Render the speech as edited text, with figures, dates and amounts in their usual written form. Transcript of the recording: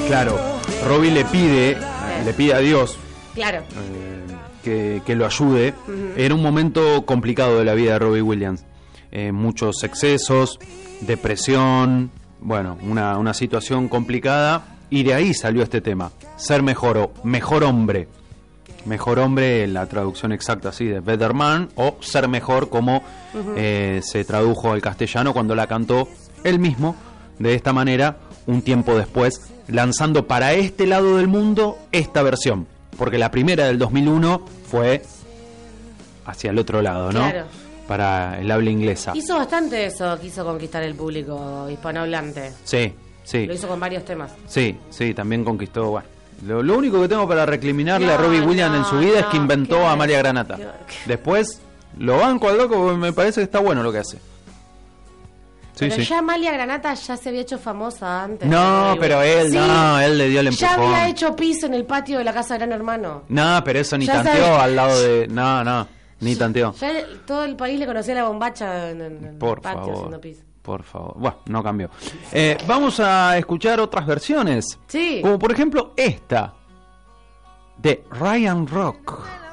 Claro, Robbie le pide a Dios Claro. que lo ayude. Era un momento complicado de la vida de Robbie Williams. Muchos excesos, depresión, bueno, una situación complicada, y de ahí salió este tema, ser mejor o mejor hombre. Mejor hombre, la traducción exacta así de Better Man, o ser mejor, como se tradujo al castellano cuando la cantó él mismo de esta manera un tiempo después, lanzando para este lado del mundo esta versión, porque la primera del 2001 fue hacia el otro lado, ¿no? Claro. Para el habla inglesa. Hizo bastante eso, quiso conquistar el público hispanohablante. Sí, sí. Lo hizo con varios temas. Sí, también conquistó, bueno. Lo único que tengo para recriminarle a Robbie Williams en su vida es que inventó a María Granata. Después lo banco al loco porque me parece que está bueno lo que hace. Sí, pero ya Amalia Granata ya se había hecho famosa antes. No, pero él, sí, él le dio el empujón. Ya había hecho piso en el patio de la casa de Gran Hermano. No, pero eso ni ya tanteó sabes. al lado de... No, ni tanteó. Ya todo el país le conocía la bombacha en el patio haciendo pis. Por favor. Bueno, no cambió. Vamos a escuchar otras versiones. Sí. Como por ejemplo esta, de Ryan Rock.